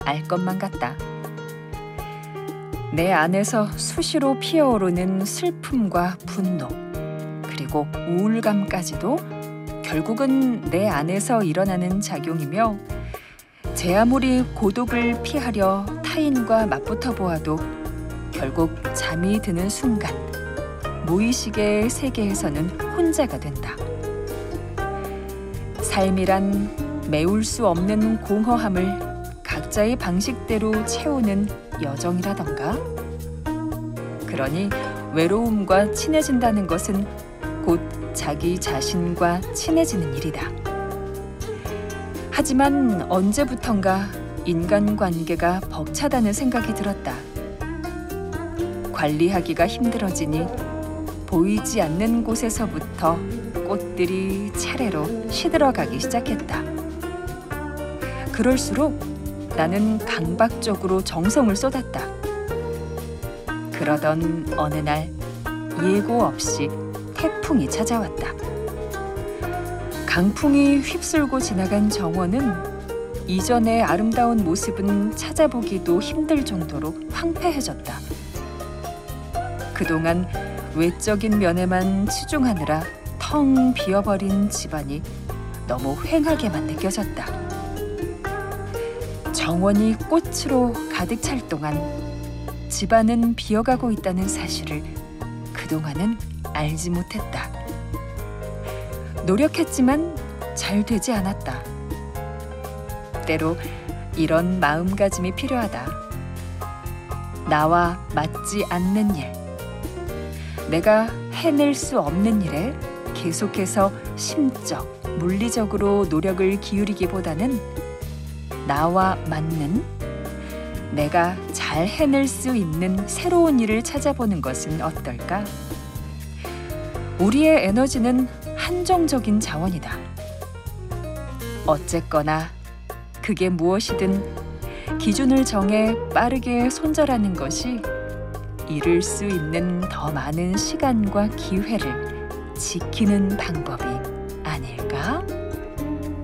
알 것만 같다. 내 안에서 수시로 피어오르는 슬픔과 분노, 그리고 우울감까지도 결국은 내 안에서 일어나는 작용이며, 제 아무리 고독을 피하려 타인과 맞붙어 보아도 결국 잠이 드는 순간 무의식의 세계에서는 혼자가 된다. 삶이란 메울 수 없는 공허함을 각자의 방식대로 채우는 여정이라던가. 그러니 외로움과 친해진다는 것은 곧 자기 자신과 친해지는 일이다. 하지만 언제부턴가 인간관계가 벅차다는 생각이 들었다. 관리하기가 힘들어지니 보이지 않는 곳에서부터 꽃들이 차례로 시들어가기 시작했다. 그럴수록 나는 강박적으로 정성을 쏟았다. 그러던 어느 날 예고 없이 태풍이 찾아왔다. 강풍이 휩쓸고 지나간 정원은 이전의 아름다운 모습은 찾아보기도 힘들 정도로 황폐해졌다. 그동안 외적인 면에만 치중하느라 텅 비어버린 집안이 너무 휑하게만 느껴졌다. 정원이 꽃으로 가득 찰 동안 집안은 비어가고 있다는 사실을 그동안은 알지 못했다. 노력했지만 잘 되지 않았다. 때로 이런 마음가짐이 필요하다. 나와 맞지 않는 일, 내가 해낼 수 없는 일에 계속해서 심적, 물리적으로 노력을 기울이기보다는 나와 맞는, 내가 잘 해낼 수 있는 새로운 일을 찾아보는 것은 어떨까? 우리의 에너지는 한정적인 자원이다. 어쨌거나 그게 무엇이든 기준을 정해 빠르게 손절하는 것이 잃을 수 있는 더 많은 시간과 기회를 지키는 방법이 아닐까?